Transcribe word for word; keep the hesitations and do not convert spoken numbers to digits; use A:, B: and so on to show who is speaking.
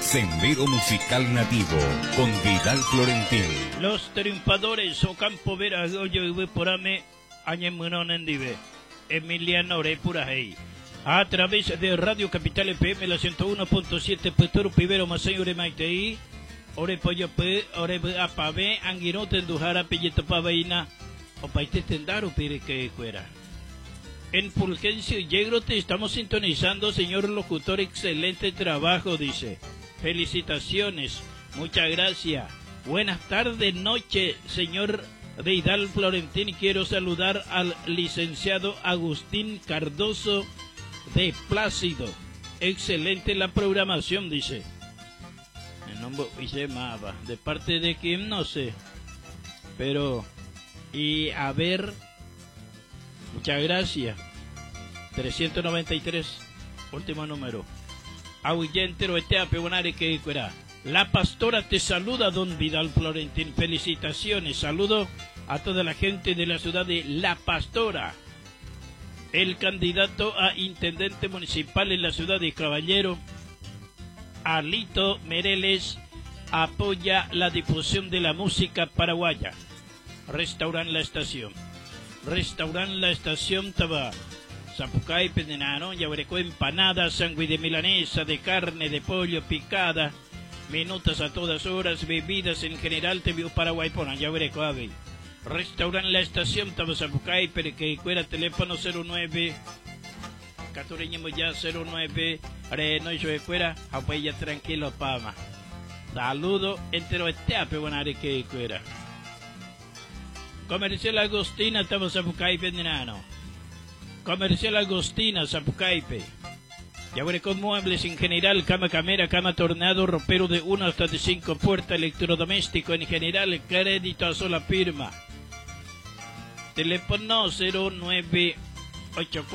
A: Sendero Musical Nativo con Vidal Florentín.
B: Los triunfadores Ocampo Vera Goyo y Porame Añemunon Endive Emiliano Repurajei a través de Radio Capital F M la ciento uno punto siete Petoro Pivero Masay Ore Maitei Ore Pollo P Ore Apabe Anguinote Endujara Pelleto Pavaina o Paite Tendaro Pire que fuera. En Fulgencio y Yegrote estamos sintonizando, señor locutor, excelente trabajo, dice. Felicitaciones, muchas gracias. Buenas tardes, noche, señor Vidal Florentín. Quiero saludar al licenciado Agustín Cardoso de Plácido. Excelente la programación, dice. El nombre dice Mava. ¿De parte de quién? No sé. Pero, y a ver... Muchas gracias. trescientos noventa y tres, último número. Ahuyentero etea peonare que fuera. La pastora te saluda, don Vidal Florentín. Felicitaciones. Saludo a toda la gente de la ciudad de La Pastora. El candidato a intendente municipal en la ciudad de Caballero, Alito Mereles, apoya la difusión de la música paraguaya. Restauran la estación. Restauran la estación Taba. Zapucay, Pendenano, Yaguareco, empanada, sándwich de milanesa, de carne, de pollo, picada, minutas a todas horas, bebidas en general, te vio Paraguay, ponan, Yaguareco, ave. Restauran la estación Taba, Zapucay, pero que fuera teléfono cero nueve, Catureñemos ya cero nueve, Areno y yo fuera, apoya tranquilo, Pama. Saludo entero, este ape, bonare que fuera. Comercial Agostina, estamos a Zapucaipe, Nenano. Comercial Agostina, Zapucaipe. Ya con muebles en general, cama camera, cama tornado, ropero de uno hasta de cinco puertas, electrodoméstico en general, crédito a sola firma. Teléfono cero nueve ocho cuatro.